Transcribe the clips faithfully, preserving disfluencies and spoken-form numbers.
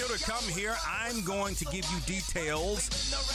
still to come here. I'm going to give you details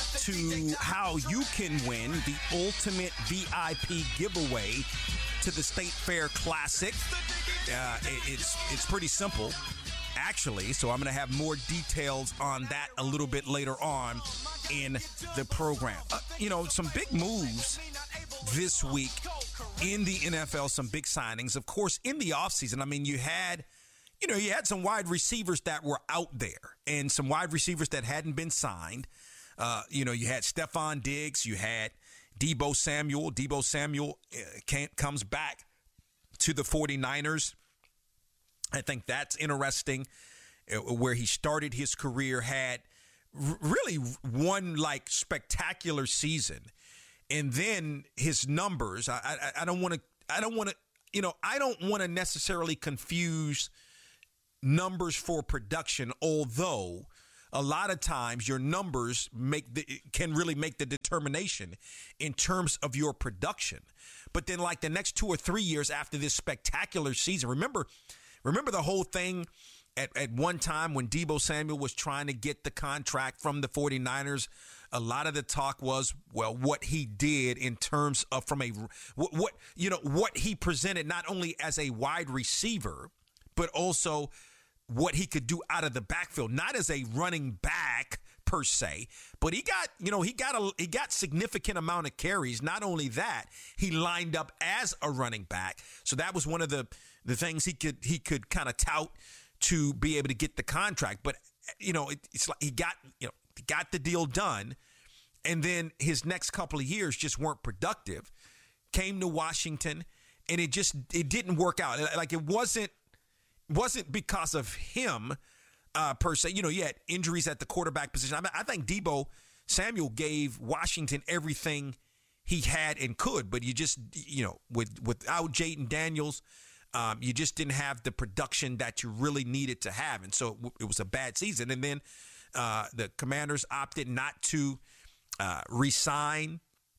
to how you can win the ultimate V I P giveaway to the State Fair Classic. Uh, it, it's it's pretty simple, actually. So I'm going to have more details on that a little bit later on in the program. Uh, you know, some big moves this week in the N F L, some big signings. Of course, in the offseason, I mean, you had, you know, you had some wide receivers that were out there and some wide receivers that hadn't been signed. Uh, you know, you had Stephon Diggs, you had Deebo Samuel. Deebo Samuel uh, can't, comes back to the 49ers. I think that's interesting, uh, where he started his career, had r- really one like spectacular season. And then his numbers, I, I, I don't want to, I don't want to, you know, I don't want to necessarily confuse numbers for production, although a lot of times your numbers make the, can really make the determination in terms of your production. But then like the next two or three years after this spectacular season, remember, remember the whole thing at, at one time when Deebo Samuel was trying to get the contract from the 49ers, a lot of the talk was, well, what he did in terms of from a, what, what you know, what he presented not only as a wide receiver, but also what he could do out of the backfield, not as a running back per se, but he got, you know, he got a he got significant amount of carries. Not only that, he lined up as a running back. So that was one of the the things he could he could kind of tout to be able to get the contract. But you know, it, it's like he got, you know, he got the deal done, and then his next couple of years just weren't productive. Came to Washington, and it just it didn't work out. Like it wasn't. wasn't because of him uh, per se. You know, you had injuries at the quarterback position. I mean, I think Deebo Samuel gave Washington everything he had and could, but you just, you know, with without Jayden Daniels, um, you just didn't have the production that you really needed to have. And so it, it was a bad season. And then uh, the Commanders opted not to uh, re-sign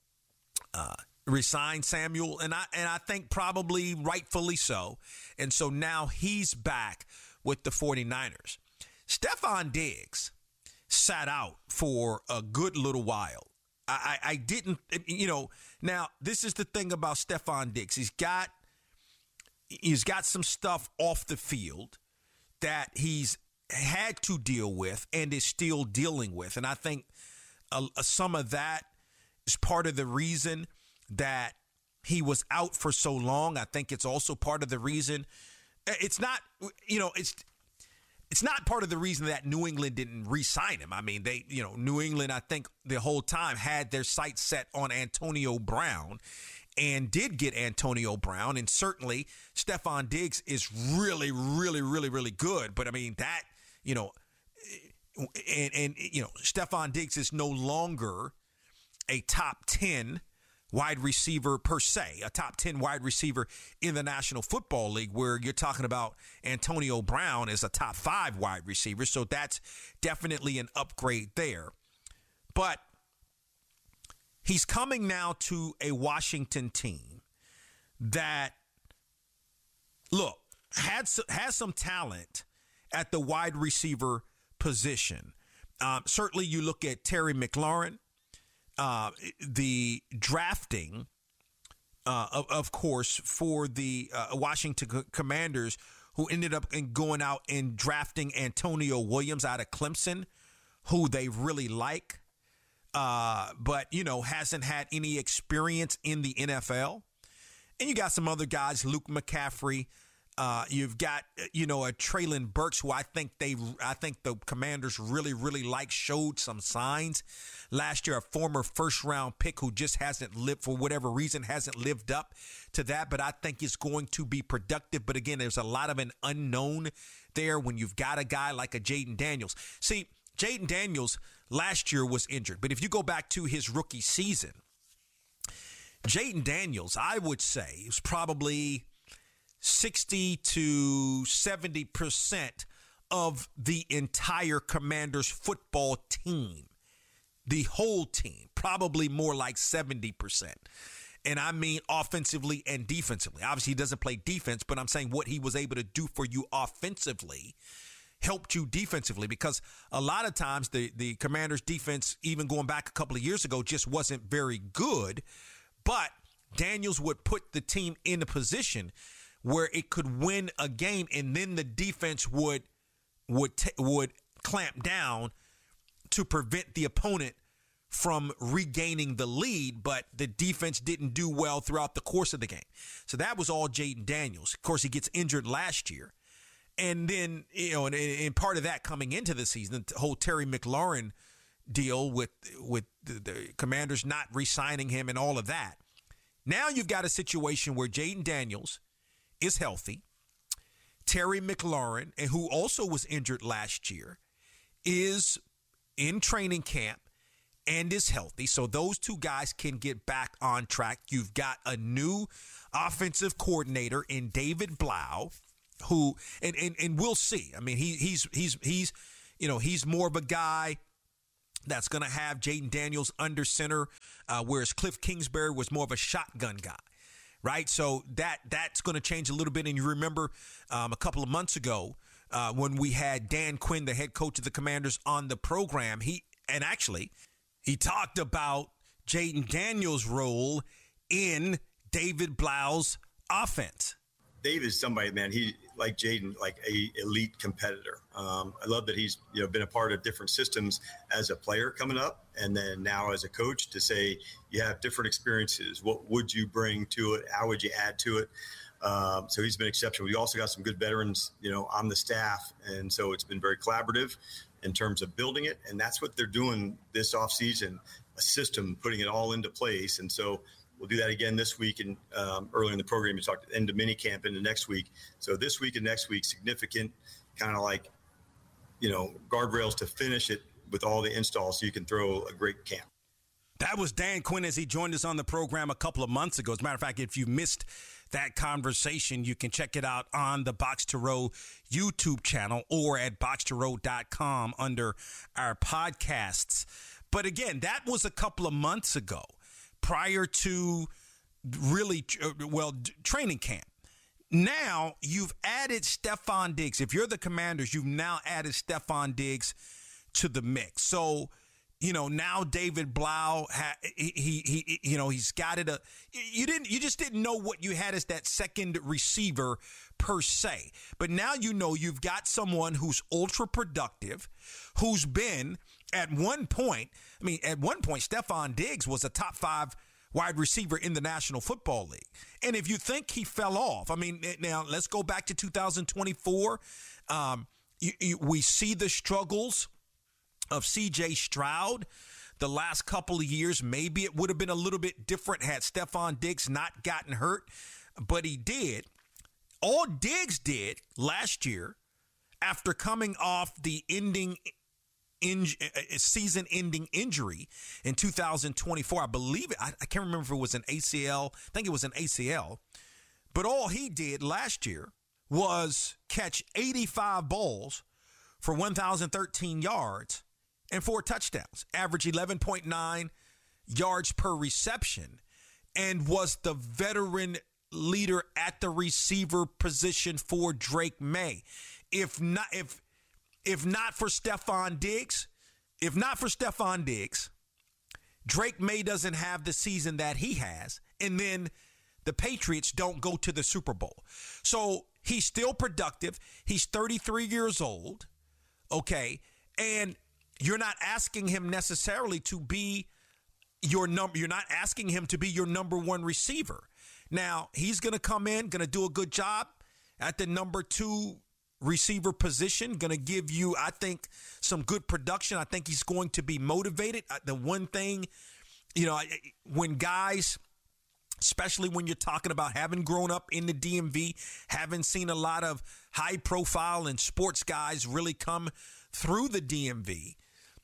uh resign Samuel, and I and I think probably rightfully so. And so now he's back with the 49ers. Stephon Diggs sat out for a good little while. I, I, I didn't, you know, now this is the thing about Stephon Diggs. He's got he's got some stuff off the field that he's had to deal with and is still dealing with. And I think uh, some of that is part of the reason that he was out for so long. I think it's also part of the reason. It's not, you know, it's it's not part of the reason that New England didn't re-sign him. I mean, they, you know, New England, I think the whole time had their sights set on Antonio Brown and did get Antonio Brown. And certainly Stephon Diggs is really, really, really, really good. But I mean, that, you know, and, and you know, Stephon Diggs is no longer a top ten wide receiver per se, a top ten wide receiver in the National Football League, where you're talking about Antonio Brown as a top five wide receiver. So that's definitely an upgrade there. But he's coming now to a Washington team that, look, had has some talent at the wide receiver position. Um, certainly you look at Terry McLaurin. Uh, the drafting, uh, of, of course, for the uh, Washington Commanders, who ended up in going out and drafting Antonio Williams out of Clemson, who they really like, uh, but, you know, hasn't had any experience in the N F L. And you got some other guys, Luke McCaffrey. Uh, you've got, you know, a Treylon Burks, who I think they, I think the Commanders really, really like, showed some signs last year. A former first round pick who just hasn't lived, for whatever reason, hasn't lived up to that. But I think it's going to be productive. But again, there's a lot of an unknown there when you've got a guy like a Jayden Daniels. See, Jayden Daniels last year was injured, but if you go back to his rookie season, Jayden Daniels, I would say, was probably sixty to seventy percent of the entire Commanders football team. The whole team, probably more like seventy percent. And I mean offensively and defensively. Obviously, he doesn't play defense, but I'm saying what he was able to do for you offensively. helped you defensively, because a lot of times the, the Commanders defense, even going back a couple of years ago, just wasn't very good. But Daniels would put the team in a position where it could win a game, and then the defense would would t- would clamp down to prevent the opponent from regaining the lead, but the defense didn't do well throughout the course of the game. So that was all Jayden Daniels. Of course, he gets injured last year. And then, you know, and, and part of that coming into the season, the whole Terry McLaurin deal with with the, the Commanders not re-signing him and all of that. Now you've got a situation where Jayden Daniels is healthy. Terry McLaurin, and who also was injured last year, is in training camp and is healthy. So those two guys can get back on track. You've got a new offensive coordinator in David Blau, who and, and, and we'll see. I mean, he he's he's he's you know, he's more of a guy that's going to have Jayden Daniels under center, uh, whereas Cliff Kingsbury was more of a shotgun guy. Right. So that that's going to change a little bit. And you remember um, a couple of months ago uh, when we had Dan Quinn, the head coach of the Commanders, on the program, he and actually he talked about Jayden Daniels' role in David Blau's offense. Dave is somebody, man, he, like Jayden, like a elite competitor. Um, I love that he's, you know, been a part of different systems as a player coming up, and then now as a coach to say you have different experiences. What would you bring to it? How would you add to it? Um, so he's been exceptional. We also got some good veterans, you know, on the staff, and so it's been very collaborative in terms of building it, and that's what they're doing this offseason, a system, putting it all into place. And so we'll do that again this week, and um, early in the program, you talked into mini camp into next week. So this week and next week, significant kind of like, you know, guardrails to finish it with all the installs so you can throw a great camp. That was Dan Quinn as he joined us on the program a couple of months ago. As a matter of fact, if you missed that conversation, you can check it out on the Box to Row YouTube channel or at box to row dot com under our podcasts. But again, that was a couple of months ago, prior to really, well, training camp. Now you've added Stefon Diggs. If you're the Commanders, you've now added Stefon Diggs to the mix. So, you know, now David Blau, he, he, he, you know, he's got it. A, you didn't, you just didn't know what you had as that second receiver per se. But now you know you've got someone who's ultra productive, who's been at one point. I mean, at one point, Stefon Diggs was a top five wide receiver in the National Football League. And if you think he fell off, I mean, now let's go back to two thousand twenty-four. Um, you, you, we see the struggles of C J Stroud the last couple of years. Maybe it would have been a little bit different had Stefon Diggs not gotten hurt, but he did. All Diggs did last year, after coming off the ending in, season-ending injury in two thousand twenty-four, I believe it. I, I can't remember if it was an A C L. I think it was an A C L. But all he did last year was catch eighty-five balls for one thousand thirteen yards and four touchdowns, average eleven point nine yards per reception, and was the veteran leader at the receiver position for Drake May. If not, if if not for Stefon Diggs, if not for Stefon Diggs, Drake May doesn't have the season that he has, and then the Patriots don't go to the Super Bowl. So he's still productive. He's thirty-three years old, okay, and you're not asking him necessarily to be your number. You're not asking him to be your number one receiver. Now, he's going to come in, going to do a good job at the number two receiver position, going to give you, I think, some good production. I think he's going to be motivated. The one thing, you know, when guys, especially when you're talking about having grown up in the D M V, having seen a lot of high profile and sports guys really come through the D M V,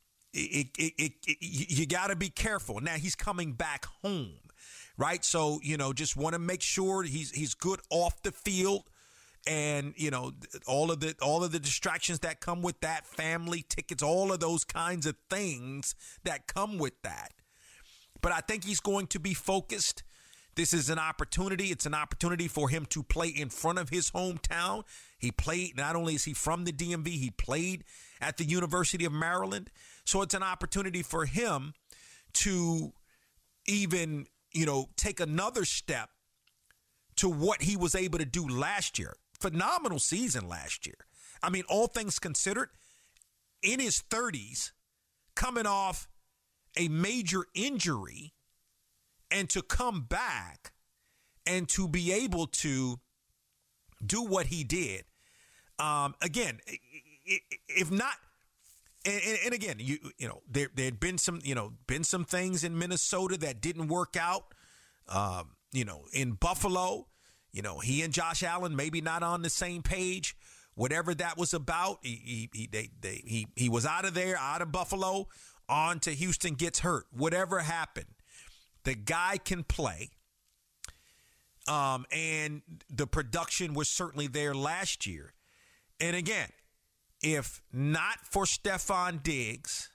it, it, it, it, you got to be careful. Now he's coming back home, right? So, you know, just want to make sure he's he's good off the field, and, you know, all of the all of the distractions that come with that, family, tickets, all of those kinds of things that come with that. But I think he's going to be focused. This is an opportunity. It's an opportunity for him to play in front of his hometown. He played, not only is he from the D M V, he played at the University of Maryland. So it's an opportunity for him to even, you know, take another step to what he was able to do last year. Phenomenal season last year. I mean, all things considered, in his thirties, coming off a major injury, and to come back and to be able to do what he did. Um, again, if not, and, and again, you you know, there there had been some, you know, been some things in Minnesota that didn't work out. Um, you know, in Buffalo, you know, he and Josh Allen maybe not on the same page. Whatever that was about, he he he they, they, he, he was out of there, out of Buffalo, on to Houston, gets hurt. Whatever happened, the guy can play. Um, and the production was certainly there last year. And again, if not for Stefon Diggs,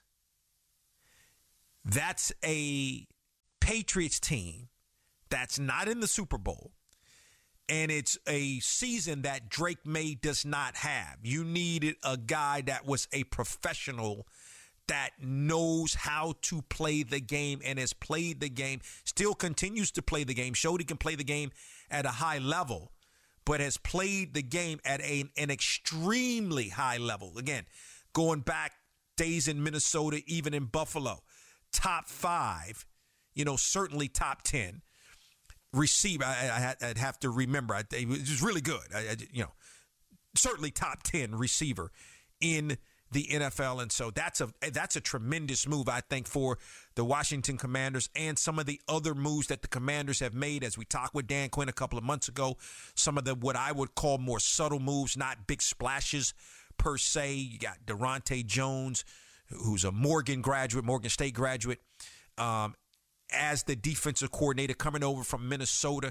that's a Patriots team that's not in the Super Bowl. And it's a season that Drake May does not have. You needed a guy that was a professional, that knows how to play the game and has played the game, still continues to play the game, showed he can play the game at a high level, but has played the game at a, an extremely high level. Again, going back days in Minnesota, even in Buffalo, top five, you know, certainly top ten. Receiver, I, I, I'd have to remember. I, it was really good. I, I, you know, certainly top ten receiver in the N F L, and so that's a that's a tremendous move, I think, for the Washington Commanders, and some of the other moves that the Commanders have made, as we talked with Dan Quinn a couple of months ago. Some of the what I would call more subtle moves, not big splashes per se. You got Durante Jones, who's a Morgan graduate, Morgan State graduate. Um, as the defensive coordinator coming over from Minnesota.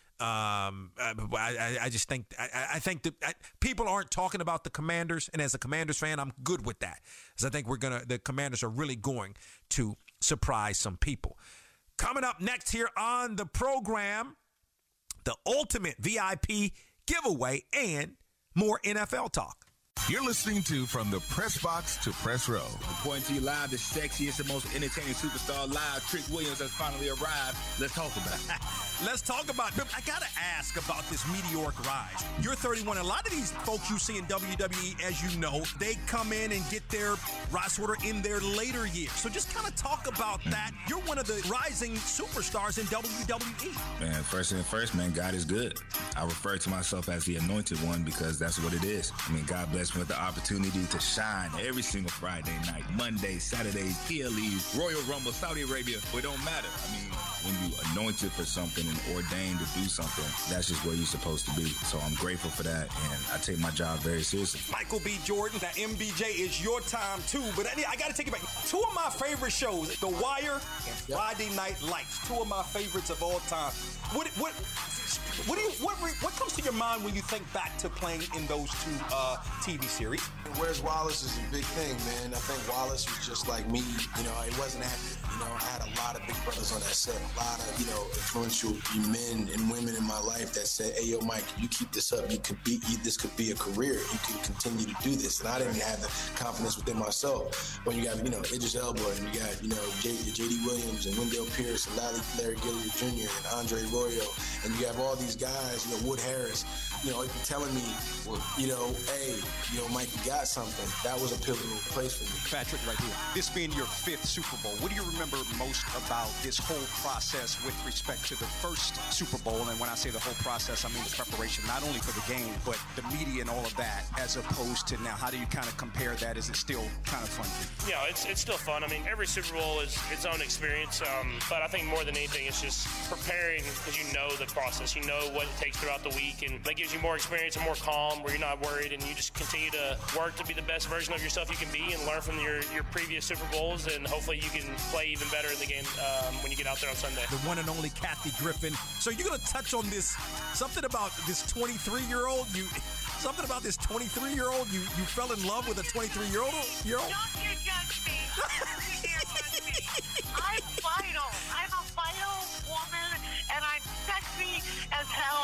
Um, I, I just think I, I think that I, people aren't talking about the Commanders, and as a Commanders fan, I'm good with that, because I think we're gonna the Commanders are really going to surprise some people. Coming up next here on the program, the ultimate V I P giveaway and more N F L talk. You're listening to From the Press Box to Press Row. Reporting to you live, the sexiest and most entertaining superstar live, Trick Williams, has finally arrived. Let's talk about it. Let's talk about it. I got to ask about this meteoric rise. You're thirty-one. A lot of these folks you see in W W E, as you know, they come in and get their rise order in their later years. So just kind of talk about that. You're one of the rising superstars in W W E. Man, first and first, man, God is good. I refer to myself as the anointed one because that's what it is. I mean, God bless me with the opportunity to shine every single Friday night, Mondays, Saturdays, P L Es, Royal Rumble, Saudi Arabia. It don't matter. I mean, when you anointed for something and ordained to do something, that's just where you're supposed to be. So I'm grateful for that, and I take my job very seriously. Michael B. Jordan, that M B J is your time too, but I, I got to take it back. Two of my favorite shows, The Wire and Friday Night Lights, two of my favorites of all time. What what what do you what what comes to your mind when you think back to playing in those two uh, T V series? Where's Wallace is a big thing, man. I think Wallace was just like me. You know, it wasn't active. You know, I had a lot of big brothers on that set, a lot of, you know, influential men and women in my life that said, hey, yo, Mike, you keep this up. You could be, this could be a career. You can continue to do this. And I didn't have the confidence within myself. When you got, you know, Idris Elba, and you got, you know, J D Williams and Wendell Pierce and Larry, Larry Gilliard Junior and Andre Royo. And you have all these guys, you know, Wood Harris, you know, telling me, well, you know, hey, you know, Mike, you got something. That was a pivotal place for me. Patrick, right here. This being your fifth Super Bowl, what do you remember most about this whole process with respect to the first Super Bowl? And when I say the whole process, I mean the preparation, not only for the game, but the media and all of that, as opposed to now. How do you kind of compare that? Is it still kind of fun? Yeah, it's it's still fun. I mean, every Super Bowl is its own experience, um, but I think more than anything, it's just preparing because you know the process. You know what it takes throughout the week, and that gives you more experience and more calm, where you're not worried, and you just continue to work to be the best version of yourself you can be and learn from your, your previous Super Bowls, and hopefully you can play even better in the game um, when you get out there on Sunday. The one and only Kathy Griffin. So you're going to touch on this, something about this twenty-three-year-old, you, something about this twenty-three-year-old, you, you fell in love with a twenty-three-year-old? Year old? Don't you judge me. Don't you dare judge me. I'm vital. I'm a vital woman, and I'm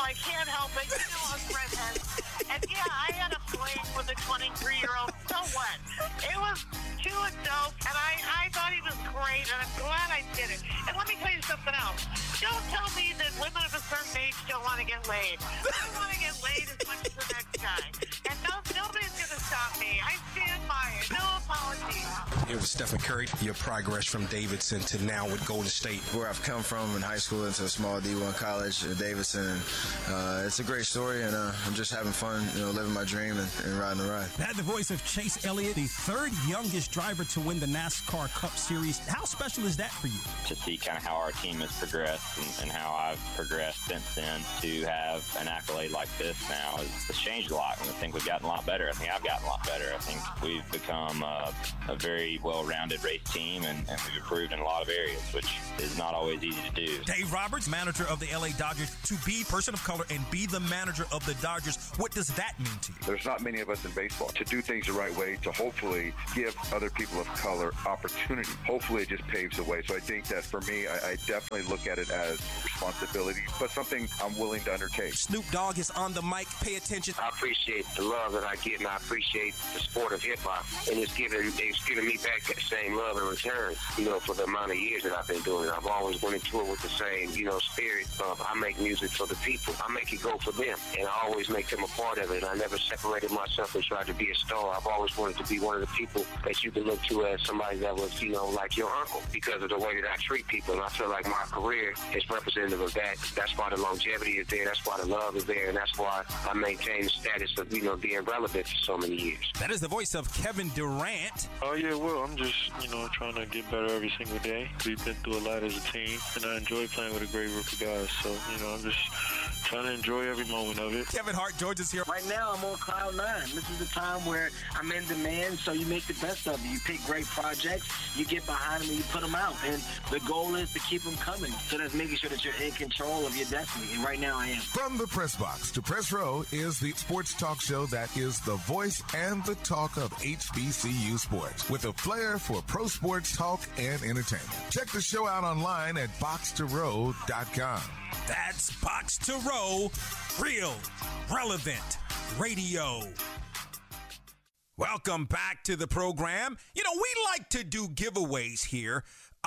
I can't help it. You know I'm redhead. And yeah, I had a fling with a twenty-three-year-old. So what? It was too dope, and I, I thought he was great, and I'm glad I did it. And let me tell you something else. Don't tell me that women of a certain age don't want to get laid. I want to get laid as much as the next guy. And no, nobody's going to stop me. I stand by it. No apologies. It was Stephen Curry, your progress from Davidson to now with Golden State. Where I've come from in high school into a small D one college at Davidson. Uh, it's a great story, and uh, I'm just having fun, you know, living my dream and, and riding the ride. That the voice of Chase Elliott, the third youngest driver to win the NASCAR Cup Series. How special is that for you? To see kind of how our team has progressed and, and how I've progressed since then, to have an accolade like this now has, has changed a lot. And I think we've gotten a lot better. I think I've gotten a lot better. I think we've become a, a very well-rounded race team, and, and we've improved in a lot of areas, which is not always easy to do. Dave Roberts, manager of the L A Dodgers, to be person of color and be the manager of the Dodgers, what does that mean to you? There's not many of us in baseball. To do things the right way, to hopefully give other people of color opportunity, hopefully it just paves the way. So I think that for me, I, I definitely look at it as responsibility, but something I'm willing to undertake. Snoop Dogg is on the mic. Pay attention. I appreciate the love that I get, and I appreciate the sport of hip-hop, and it's giving, it's giving me back that same love in return, you know, for the amount of years that I've been doing it. I've always went into it with the same, you know, spirit of I make music for the people. I make it go for them, and I always make them a part of it. I never separated myself and tried to be a star. I've always wanted to be one of the people that you can look to as somebody that was, you know, like your uncle, because of the way that I treat people. And I feel like my career is representative of that. That's why the longevity is there. That's why the love is there. And that's why I maintain the status of, you know, being relevant for so many years. That is the voice of Kevin Durant. Oh, yeah, well, I'm just, you know, trying to get better every single day. We've been through a lot as a team, and I enjoy playing with a great group of guys. So, you know, I'm just trying to enjoy every moment of it. Kevin Hart, George is here. Right now, I'm on cloud nine. This is the time where I'm in demand, so you make the best of it. You pick great projects, you get behind them, and you put them out. And the goal is to keep them coming. So that's making sure that you're in control of your destiny. And right now, I am. From the Press Box to Press Row is the sports talk show that is the voice and the talk of H B C U sports, with a flair for pro sports talk and entertainment. Check the show out online at box to row dot com. That's Box to Row, real, relevant radio. Welcome back to the program. You know, we like to do giveaways here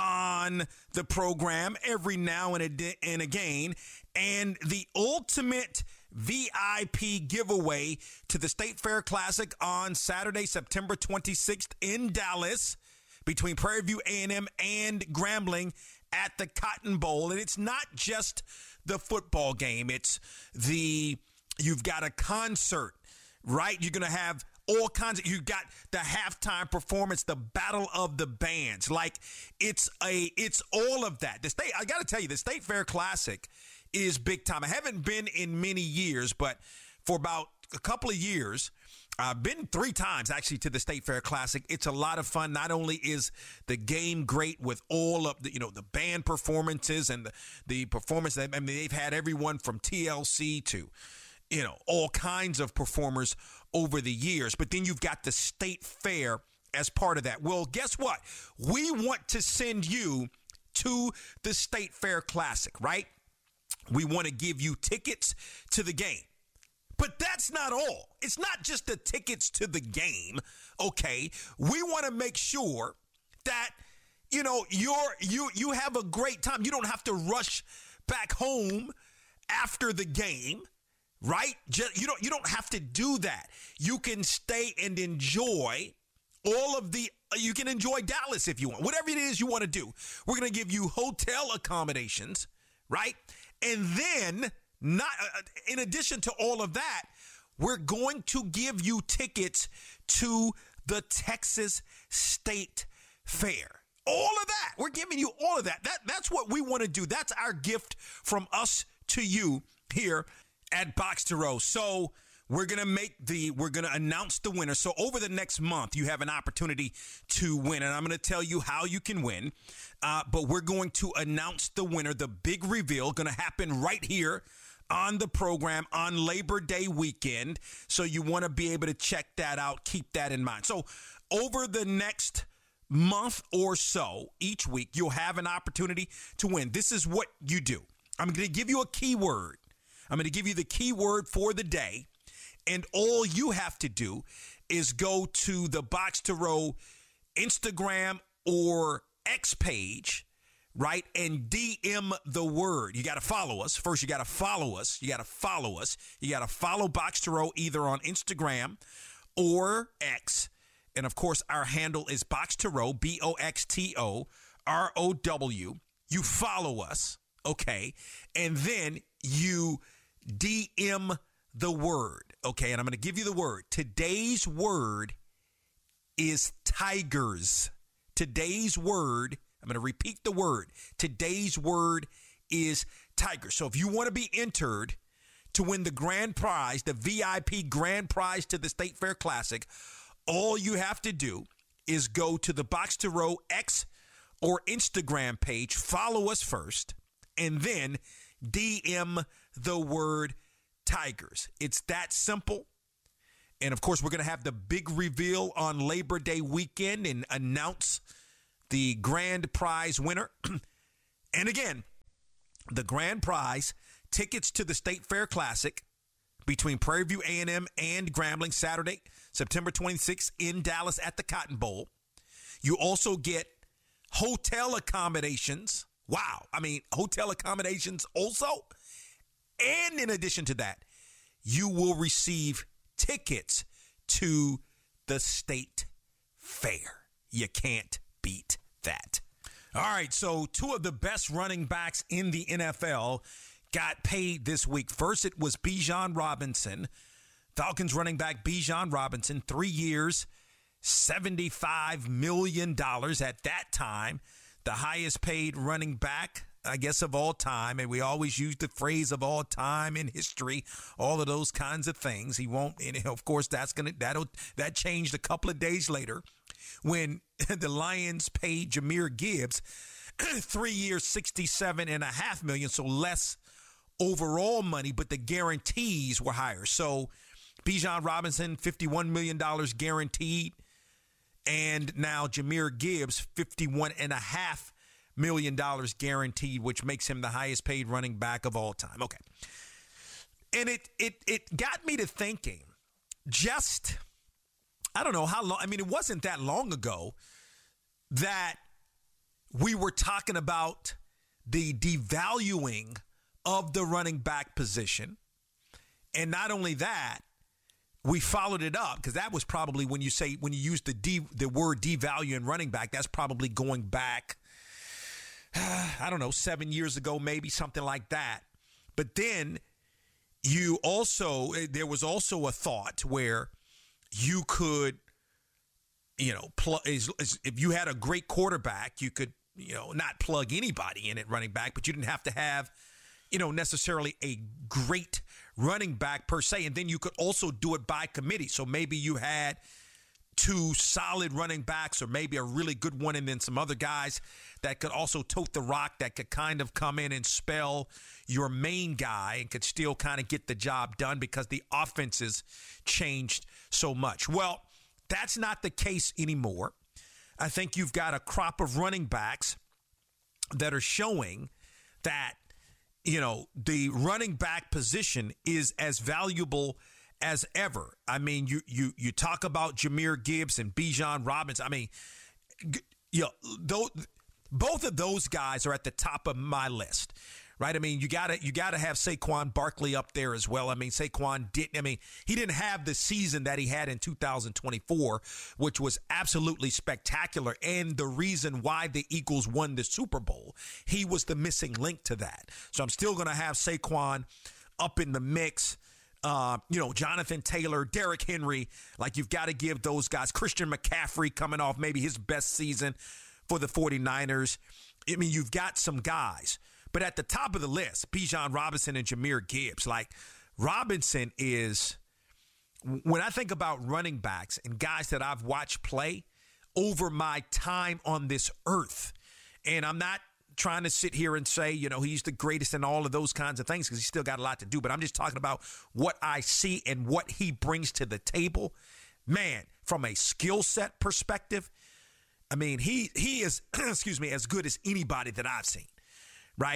on the program every now and, a, and again. And the ultimate V I P giveaway to the State Fair Classic on Saturday, September twenty-sixth in Dallas, between Prairie View A and M and Grambling at the Cotton Bowl. And it's not just the football game. It's the, you've got a concert, right? You're going to have all kinds of, you got the halftime performance, the battle of the bands. Like it's a, it's all of that. The state, I got to tell you, the State Fair Classic is big time. I haven't been in many years, but for about a couple of years, I've been three times actually to the State Fair Classic. It's a lot of fun. Not only is the game great with all of the, you know, the band performances and the, the performance. I mean, they've had everyone from T L C to, you know, all kinds of performers over the years. But then you've got the State Fair as part of that. Well, guess what? We want to send you to the State Fair Classic, right? We want to give you tickets to the game. But that's not all. It's not just the tickets to the game, okay? We want to make sure that, you know, you're, you you have a great time. You don't have to rush back home after the game, right? Just, you don't you don't have to do that. You can stay and enjoy all of the, you can enjoy Dallas if you want. Whatever it is you want to do. We're going to give you hotel accommodations, right? And then, not uh, in addition to all of that, we're going to give you tickets to the Texas State Fair. All of that. We're giving you all of that. That that's what we want to do. That's our gift from us to you here at Box to Row. So we're going to make the, we're going to announce the winner. So over the next month, you have an opportunity to win. And I'm going to tell you how you can win. Uh, but we're going to announce the winner. The big reveal going to happen right here on the program on Labor Day weekend. So you want to be able to check that out. Keep that in mind. So over the next month or so, each week, you'll have an opportunity to win. This is what you do. I'm going to give you a keyword. I'm going to give you the keyword for the day, and all you have to do is go to the Box to Row Instagram or X page, right, and D M the word. You got to follow us. First, you got to follow us. You got to follow us. You got to follow Box to Row either on Instagram or X. And, of course, our handle is Box to Row, B O X T O R O W. You follow us, okay, and then you D M the word, okay, and I'm going to give you the word. Today's word is tigers. Today's word, I'm going to repeat the word. Today's word is tigers. So if you want to be entered to win the grand prize, the V I P grand prize to the State Fair Classic, all you have to do is go to the Box to Row X or Instagram page, follow us first, and then D M the word Tigers. It's that simple. And, of course, we're going to have the big reveal on Labor Day weekend and announce the grand prize winner. And, again, the grand prize, tickets to the State Fair Classic between Prairie View A and M and Grambling, Saturday, September twenty-sixth in Dallas at the Cotton Bowl. You also get hotel accommodations. Wow. I mean, hotel accommodations also. And in addition to that, you will receive tickets to the State Fair. You can't beat that. All right, so two of the best running backs in the N F L got paid this week. First, it was Bijan Robinson. Falcons running back Bijan Robinson, three years, seventy-five million dollars at that time. The highest paid running back, I guess, of all time. And we always use the phrase of all time in history, all of those kinds of things. He won't, and of course, that's going to, that'll, that changed a couple of days later when the Lions paid Jahmyr Gibbs three years, sixty-seven and a half million. So less overall money, but the guarantees were higher. So Bijan Robinson, fifty-one million dollars guaranteed. And now Jahmyr Gibbs, fifty-one and a half million dollars guaranteed, which makes him the highest paid running back of all time. Okay. And it it it got me to thinking, just, I don't know how long, I mean, it wasn't that long ago that we were talking about the devaluing of the running back position. And not only that, we followed it up, because that was probably when you say, when you use the de, the word devalue in running back, that's probably going back, uh, I don't know, seven years ago, maybe something like that. But then you also, there was also a thought where you could, you know, pl- is, is, if you had a great quarterback, you could, you know, not plug anybody in at running back, but you didn't have to have, you know, necessarily a great running back per se. And then you could also do it by committee. So maybe you had two solid running backs, or maybe a really good one, and then some other guys that could also tote the rock, that could kind of come in and spell your main guy and could still kind of get the job done because the offenses changed so much. Well, that's not the case anymore. I think you've got a crop of running backs that are showing that, you know, the running back position is as valuable as ever. I mean, you you you talk about Jahmyr Gibbs and Bijan Robinson. I mean, you know, those, both of those guys are at the top of my list, right? I mean, you gotta you gotta have Saquon Barkley up there as well. I mean, Saquon didn't. I mean, he didn't have the season that he had in two thousand twenty-four, which was absolutely spectacular, and the reason why the Eagles won the Super Bowl. He was the missing link to that. So I'm still gonna have Saquon up in the mix. Uh, you know, Jonathan Taylor, Derrick Henry, like, you've got to give those guys. Christian McCaffrey coming off maybe his best season for the 49ers. I mean, you've got some guys. But at the top of the list, Bijan Robinson and Jahmyr Gibbs. Like, Robinson is, when I think about running backs and guys that I've watched play over my time on this earth, and I'm not trying to sit here and say, you know, he's the greatest in all of those kinds of things, because he's still got a lot to do. But I'm just talking about what I see and what he brings to the table. Man, from a skill set perspective, I mean, he he is, excuse me, as good as anybody that I've seen, right?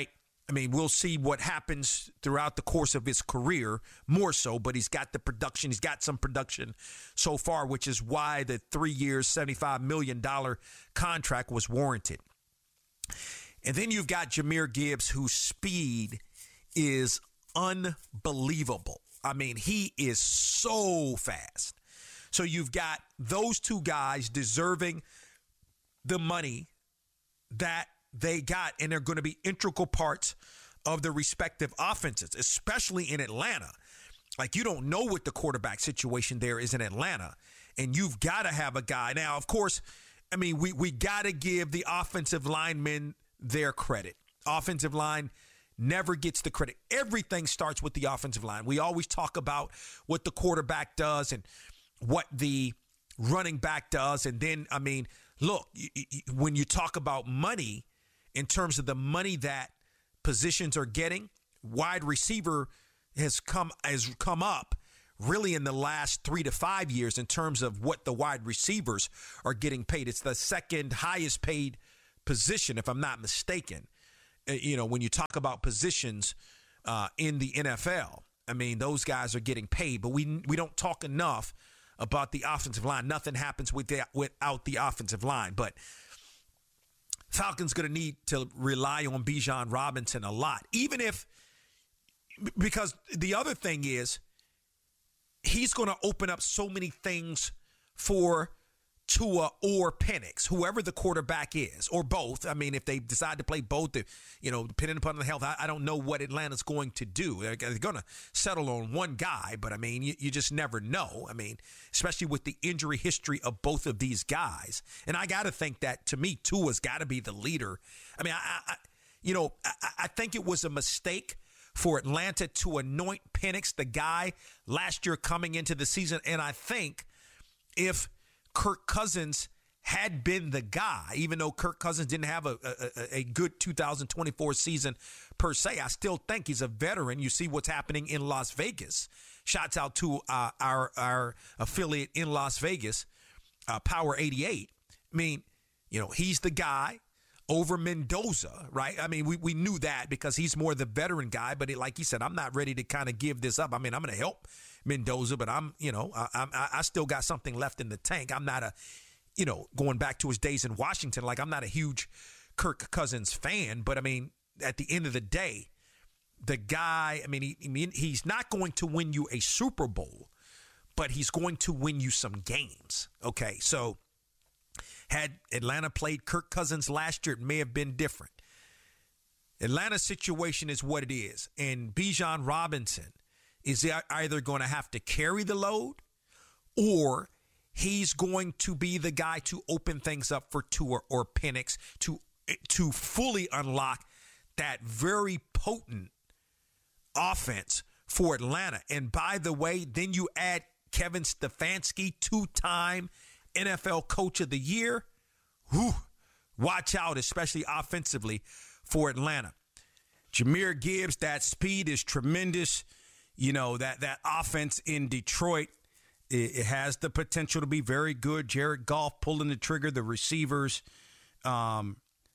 I mean, we'll see what happens throughout the course of his career, more so, but he's got the production. He's got some production so far, which is why the three years, seventy-five million dollars contract was warranted. And then you've got Jahmyr Gibbs, whose speed is unbelievable. I mean, he is so fast. So you've got those two guys deserving the money that they got, and they're going to be integral parts of the respective offenses, especially in Atlanta. Like, you don't know what the quarterback situation there is in Atlanta, and you've got to have a guy. Now, of course, I mean, we, we got to give the offensive linemen their credit. Offensive line never gets the credit. Everything starts with the offensive line. We always talk about what the quarterback does and what the running back does. And then, I mean, look, when you talk about money, in terms of the money that positions are getting, wide receiver has come has come up really in the last three to five years in terms of what the wide receivers are getting paid. It's the second highest paid position, if I'm not mistaken. You know, when you talk about positions uh, in the N F L, I mean, those guys are getting paid, but we we don't talk enough about the offensive line. Nothing happens with the, without the offensive line. But Falcons going to need to rely on Bijan Robinson a lot, even if, because the other thing is he's going to open up so many things for Tua or Penix, whoever the quarterback is, or both. I mean, if they decide to play both, you know, depending upon the health, I, I don't know what Atlanta's going to do. They're, they're going to settle on one guy, but I mean, you, you just never know. I mean, especially with the injury history of both of these guys. And I got to think that, to me, Tua's got to be the leader. I mean, I, I you know, I, I think it was a mistake for Atlanta to anoint Penix the guy last year coming into the season. And I think if Kirk Cousins had been the guy, even though Kirk Cousins didn't have a, a, a good two thousand twenty-four season per se, I still think he's a veteran. You see what's happening in Las Vegas. Shouts out to uh, our our affiliate in Las Vegas, uh, Power eighty-eight. I mean, you know, he's the guy over Mendoza, right? I mean, we, we knew that because he's more the veteran guy, but it, like he said, I'm not ready to kind of give this up. I mean, I'm going to help Mendoza, but I'm, you know, I, I, I still got something left in the tank. I'm not a, you know, going back to his days in Washington, like I'm not a huge Kirk Cousins fan, but I mean, at the end of the day, the guy, I mean, he, I mean, he's not going to win you a Super Bowl, but he's going to win you some games. Okay, so had Atlanta played Kirk Cousins last year, it may have been different. Atlanta's situation is what it is, and Bijan Robinson is either going to have to carry the load or he's going to be the guy to open things up for Tua or Penix to, to fully unlock that very potent offense for Atlanta. And by the way, then you add Kevin Stefanski, two-time N F L Coach of the Year. Whew, watch out, especially offensively for Atlanta. Jahmyr Gibbs, that speed is tremendous. You know, that, that offense in Detroit, it, it has the potential to be very good. Jared Goff pulling the trigger, the receivers, um,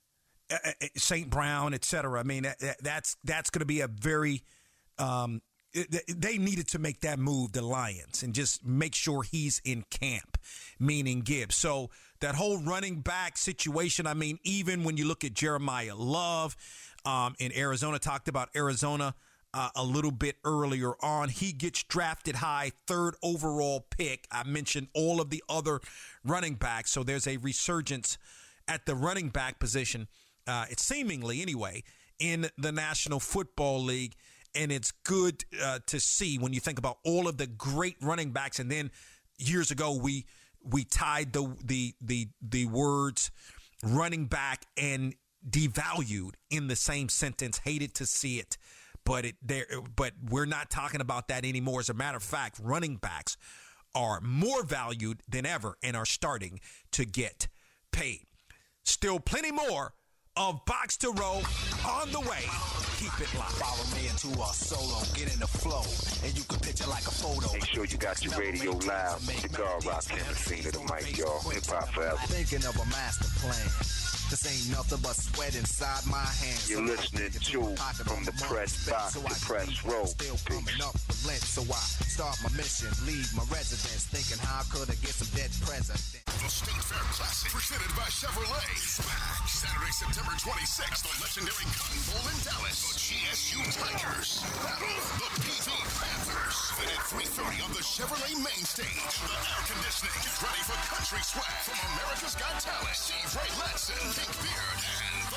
Saint Brown, et cetera. I mean, that, that, that's that's going to be a very um, – they needed to make that move, the Lions, and just make sure he's in camp, meaning Gibbs. So that whole running back situation, I mean, even when you look at Jeremiah Love um, in Arizona, talked about Arizona uh, a little bit earlier on. He gets drafted high, third overall pick. I mentioned all of the other running backs, so there's a resurgence at the running back position, uh, it's seemingly anyway, in the National Football League. And it's good uh, to see when you think about all of the great running backs. And then years ago, we we tied the the the the words running back and devalued in the same sentence. Hated to see it, but it there. But we're not talking about that anymore. As a matter of fact, running backs are more valued than ever and are starting to get paid. Still plenty more of Box to Row on the way. Keep it locked. Follow me into a solo, get in the flow, and you can picture like a photo. Make sure you got your radio loud. Cigar Rock and the scene of the mic, y'all. Hip hop forever. Thinking of a master plan. This ain't nothing but sweat inside my hands. You're listening to From the Press Box to Press Row. Still coming up with lint, so I start my mission, leave my residence, thinking how could I get some dead presidents. The State Fair Classic, presented by Chevrolet, is back Saturday, September twenty-sixth. The legendary Cotton Bowl in Dallas. The G S U Tigers battle the P V Panthers. Then at three thirty on the Chevrolet main stage. The air conditioning is ready for country swag from America's Got Talent. Steve Ray Latson, Pink Beard, and